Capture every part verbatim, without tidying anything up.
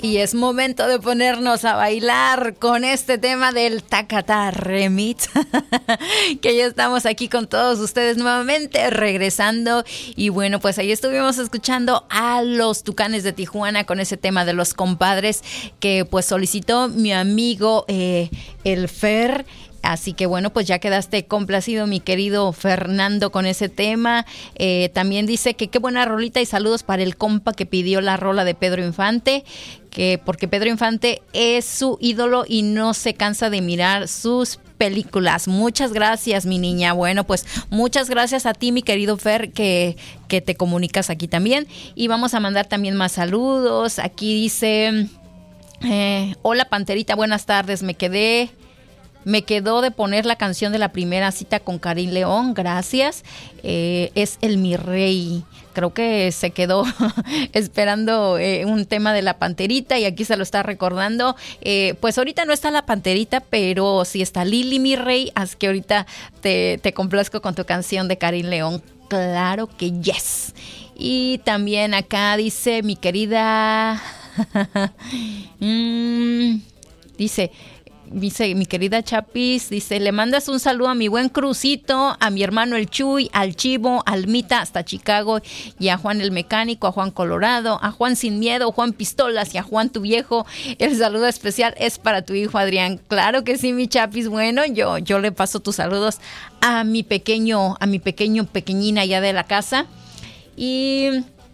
Y es momento de ponernos a bailar con este tema del Tacata Remix, que ya estamos aquí con todos ustedes nuevamente regresando. Y bueno, pues ahí estuvimos escuchando a los Tucanes de Tijuana con ese tema de los compadres que pues solicitó mi amigo eh, el Fer. Así que bueno, pues ya quedaste complacido, mi querido Fernando, con ese tema. Eh, también dice que qué buena rolita y saludos para el compa que pidió la rola de Pedro Infante, que porque Pedro Infante es su ídolo y no se cansa de mirar sus películas. Muchas gracias, mi niña. Bueno, pues muchas gracias a ti, mi querido Fer, que, que te comunicas aquí también. Y vamos a mandar también más saludos. Aquí dice, eh, hola Panterita, buenas tardes, me quedé... Me quedó de poner la canción de la primera cita con Karim León, gracias. Eh, es el Mi Rey. Creo que se quedó esperando eh, un tema de la Panterita y aquí se lo está recordando. Eh, pues ahorita no está la Panterita, pero sí está Lili, Mi Rey. Así que ahorita te, te complazco con tu canción de Karim León. Claro que yes. Y también acá dice mi querida... mm, dice... Dice mi querida Chapis, dice, le mandas un saludo a mi buen Crucito, a mi hermano el Chuy, al Chivo, al Mita hasta Chicago, y a Juan el Mecánico, a Juan Colorado, a Juan Sin Miedo, Juan Pistolas y a Juan tu viejo. El saludo especial es para tu hijo Adrián. Claro que sí, mi Chapis. Bueno, yo, yo le paso tus saludos a mi pequeño, a mi pequeño pequeñina allá de la casa. Y...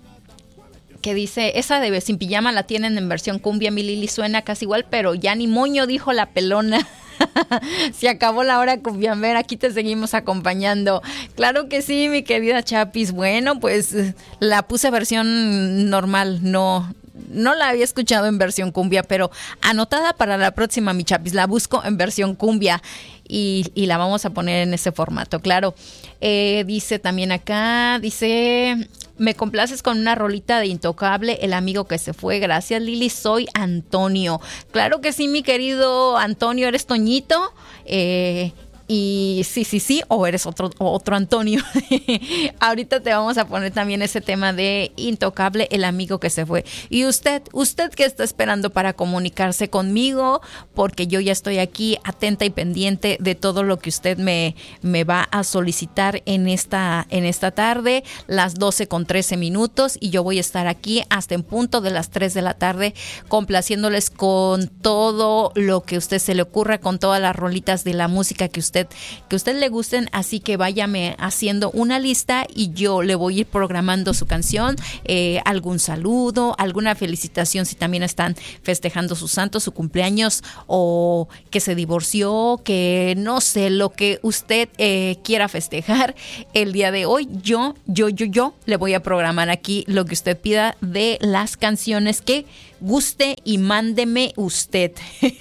que dice, esa de Sin Pijama la tienen en versión cumbia, mi Lili, suena casi igual, pero ya ni moño, dijo la pelona. Se acabó la hora cumbiambera, aquí te seguimos acompañando. Claro que sí, mi querida Chapis. Bueno, pues la puse versión normal, no... No la había escuchado en versión cumbia, pero anotada para la próxima, mi Chapis. La busco en versión cumbia y, y la vamos a poner en ese formato, claro. Eh, dice también acá, dice... Me complaces con una rolita de Intocable, el amigo que se fue. Gracias, Lili. Soy Antonio. Claro que sí, mi querido Antonio. ¿Eres Toñito? Eh... Y sí, sí, sí, o eres otro, otro Antonio. Ahorita te vamos a poner también ese tema de Intocable, el amigo que se fue. Y usted, usted que está esperando para comunicarse conmigo, porque yo ya estoy aquí atenta y pendiente de todo lo que usted me, me va a solicitar en esta, en esta tarde, las doce con trece minutos, y yo voy a estar aquí hasta en punto de las tres de la tarde, complaciéndoles con todo lo que a usted se le ocurra, con todas las rolitas de la música que usted que a usted le gusten, así que váyame haciendo una lista y yo le voy a ir programando su canción, eh, algún saludo, alguna felicitación si también están festejando su santo, su cumpleaños, o que se divorció, que no sé, lo que usted eh, quiera festejar el día de hoy. Yo, yo, yo, yo le voy a programar aquí lo que usted pida de las canciones que guste y mándeme usted.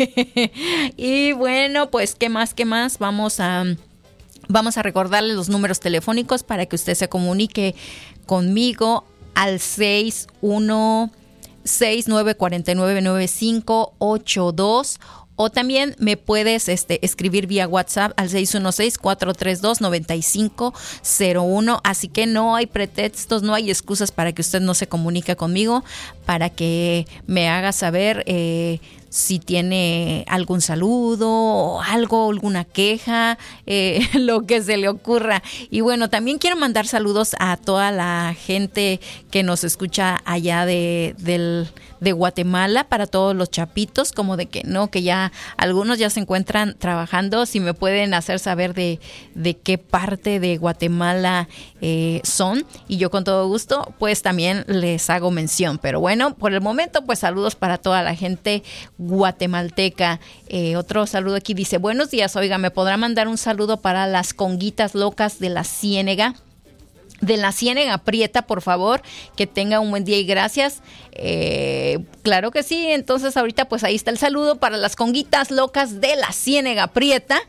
Y bueno, pues qué más, qué más, vamos a vamos a recordarle los números telefónicos para que usted se comunique conmigo al seis uno seis nueve cuatro nueve nueve cinco ocho dos, o también me puedes este, escribir vía WhatsApp al seis uno seis cuatro tres dos nueve cinco cero uno. Así que no hay pretextos, no hay excusas para que usted no se comunique conmigo, para que me haga saber eh, si tiene algún saludo o algo, alguna queja, eh, lo que se le ocurra. Y bueno, también quiero mandar saludos a toda la gente que nos escucha allá de, del, de Guatemala, para todos los chapitos, como de que no, que ya algunos ya se encuentran trabajando. Si me pueden hacer saber de, de qué parte de Guatemala eh, son, y yo con todo gusto pues también les hago mención. Pero bueno, por el momento pues saludos para toda la gente guatemalteca. Eh, otro saludo aquí dice, buenos días, oiga, ¿me podrá mandar un saludo para las conguitas locas de la Ciénega? De la Ciénega Prieta, por favor, que tenga un buen día y gracias. Eh, claro que sí, entonces ahorita pues ahí está el saludo para las conguitas locas de la Ciénega Prieta.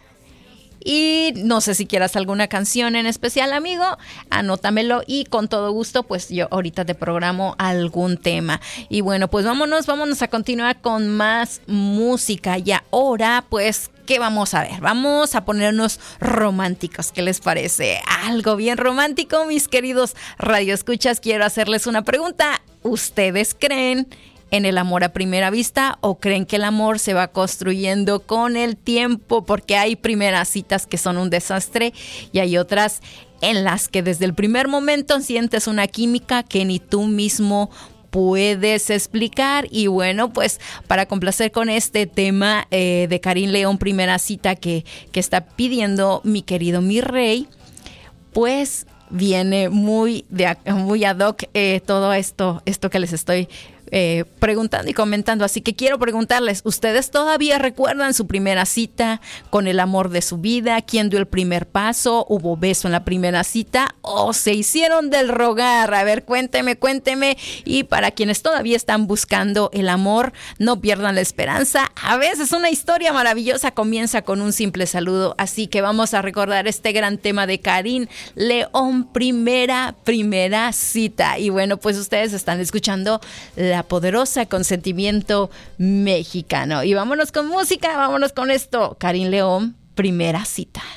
Y no sé si quieras alguna canción en especial, amigo, anótamelo y con todo gusto pues yo ahorita te programo algún tema. Y bueno, pues vámonos, vámonos a continuar con más música. Y ahora pues, ¿qué vamos a ver? Vamos a ponernos románticos, ¿qué les parece? Algo bien romántico, mis queridos radioescuchas. Quiero hacerles una pregunta. ¿Ustedes creen en el amor a primera vista o creen que el amor se va construyendo con el tiempo? Porque hay primeras citas que son un desastre y hay otras en las que desde el primer momento sientes una química que ni tú mismo puedes explicar. Y bueno, pues para complacer con este tema eh, de Karin León, primera cita que, que está pidiendo mi querido mi rey, pues viene muy, de, muy ad hoc eh, todo esto, esto que les estoy Eh, preguntando y comentando. Así que quiero preguntarles, ¿ustedes todavía recuerdan su primera cita con el amor de su vida? ¿Quién dio el primer paso? ¿Hubo beso en la primera cita? ¿O se hicieron del rogar? A ver, cuénteme, cuénteme. Y para quienes todavía están buscando el amor, no pierdan la esperanza. A veces una historia maravillosa comienza con un simple saludo. Así que vamos a recordar este gran tema de Karin León, primera, primera cita. Y bueno, pues ustedes están escuchando la poderosa Consentimiento Mexicano. Y vámonos con música, vámonos con esto. Karin León, primera cita.